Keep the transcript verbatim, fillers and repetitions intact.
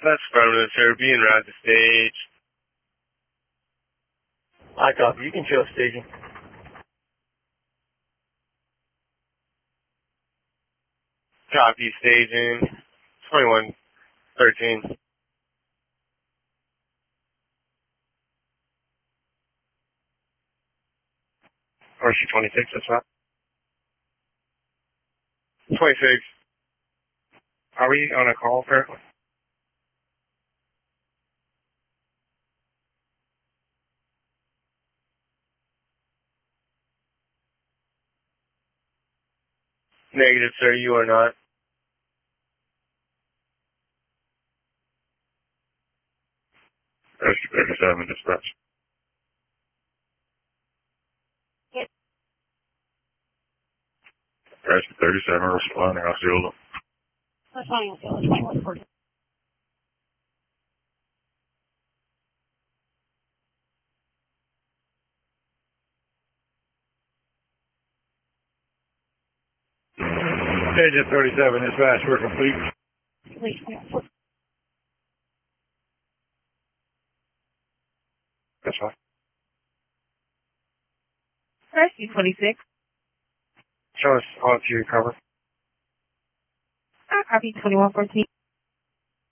That's affirmative, sir. Be en route to stage. I copy. You can show staging. Copy staging. twenty-one thirteen. Or she twenty-six, that's right. twenty-six. Are we on a call currently? Negative, sir. You are not. Rescue thirty-seven, dispatch. Yep. Rescue thirty-seven, responding, Osceola. That's fine, Osceola. twenty-one fourteen. Agent thirty-seven, dispatch, we're complete. Please, twenty-one fourteen. That's fine. Rescue twenty-six. Show us on to your cover. I copy twenty-one fourteen.